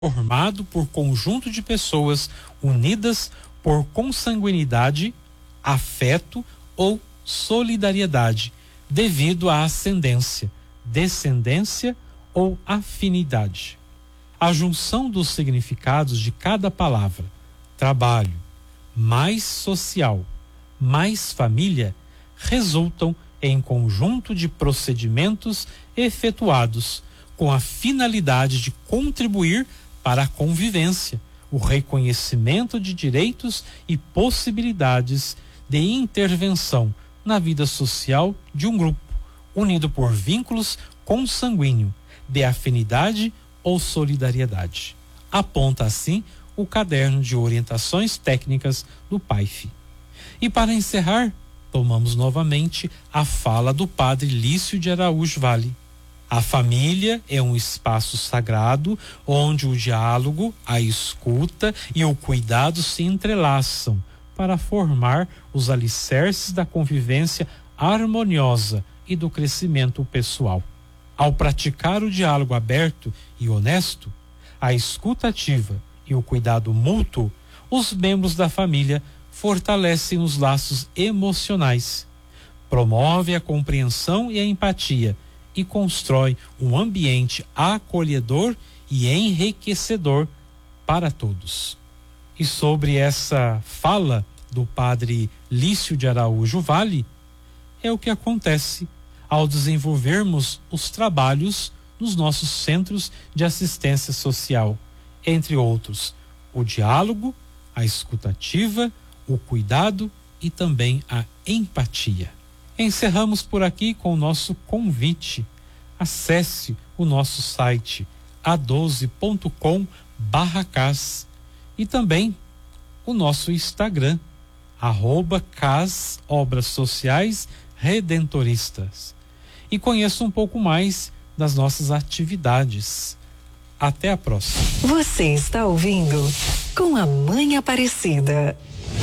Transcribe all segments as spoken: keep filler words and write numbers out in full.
formado por conjunto de pessoas unidas por consanguinidade, afeto ou solidariedade, devido à ascendência, descendência ou afinidade. A junção dos significados de cada palavra, trabalho, mais social, mais família, resultam em conjunto de procedimentos efetuados com a finalidade de contribuir para a convivência, o reconhecimento de direitos e possibilidades de intervenção na vida social de um grupo, unido por vínculos consanguíneos, de afinidade ou solidariedade. Aponta assim o caderno de orientações técnicas do P A I F. E para encerrar, tomamos novamente a fala do padre Lício de Araújo Vale. A família é um espaço sagrado onde o diálogo, a escuta e o cuidado se entrelaçam para formar os alicerces da convivência harmoniosa e do crescimento pessoal. Ao praticar o diálogo aberto e honesto, a escuta ativa e o cuidado mútuo, os membros da família fortalecem os laços emocionais, promove a compreensão e a empatia e constrói um ambiente acolhedor e enriquecedor para todos. E sobre essa fala do padre Lício de Araújo Vale, é o que acontece ao desenvolvermos os trabalhos nos nossos centros de assistência social, entre outros, o diálogo, a escutativa, o cuidado e também a empatia. Encerramos por aqui com o nosso convite. Acesse o nosso site a doze ponto com barra cas e também o nosso Instagram, arroba Cas Obras Sociais Redentoristas. E conheça um pouco mais das nossas atividades. Até a próxima. Você está ouvindo Com a Mãe Aparecida.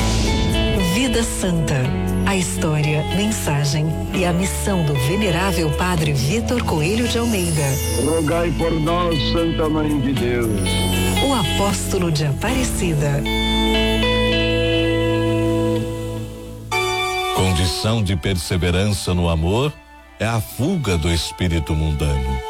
Vida Santa. A história, mensagem e a missão do venerável Padre Vitor Coelho de Almeida. Rogai por nós, Santa Mãe de Deus. O apóstolo de Aparecida. Condição de perseverança no amor é a fuga do espírito mundano.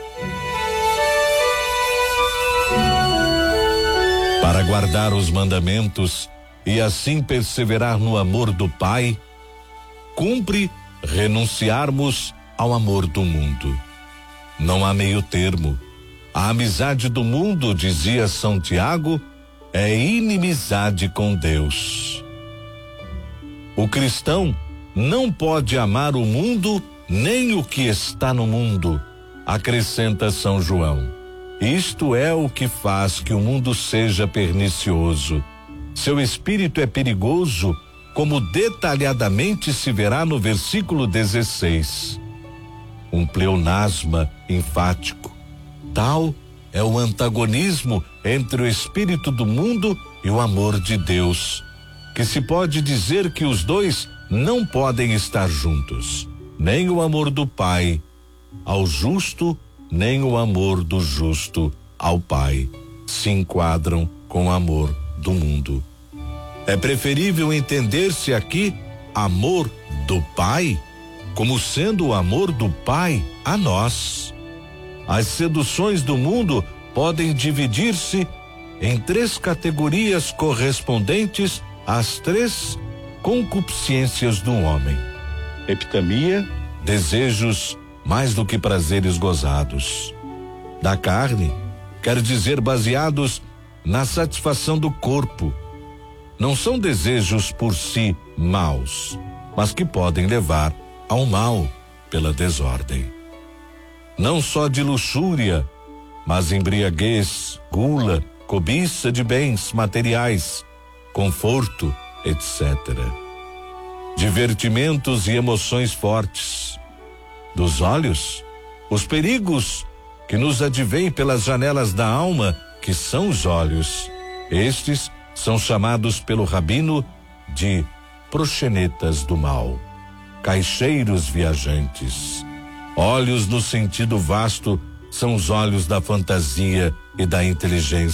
Para guardar os mandamentos e assim perseverar no amor do Pai, cumpre renunciarmos ao amor do mundo. Não há meio termo. A amizade do mundo, dizia São Tiago, é inimizade com Deus. O cristão não pode amar o mundo nem o que está no mundo, acrescenta São João. Isto é o que faz que o mundo seja pernicioso. Seu espírito é perigoso, como detalhadamente se verá no versículo dezesseis. Um pleonasma enfático. Tal é o antagonismo entre o espírito do mundo e o amor de Deus, que se pode dizer que os dois não podem estar juntos. Nem o amor do Pai ao justo, nem o amor do justo ao Pai se enquadram com o amor do mundo. É preferível entender-se aqui amor do Pai como sendo o amor do Pai a nós. As seduções do mundo podem dividir-se em três categorias correspondentes às três concupiscências do homem: epitamia, desejos mais do que prazeres gozados. Da carne, quer dizer baseados na satisfação do corpo. Não são desejos por si maus, mas que podem levar ao mal pela desordem. Não só de luxúria, mas embriaguez, gula, cobiça de bens materiais, conforto, etcétera. Divertimentos e emoções fortes. Dos olhos, os perigos que nos advêm pelas janelas da alma, que são os olhos. Estes são chamados pelo rabino de proxenetas do mal, caixeiros viajantes. Olhos no sentido vasto são os olhos da fantasia e da inteligência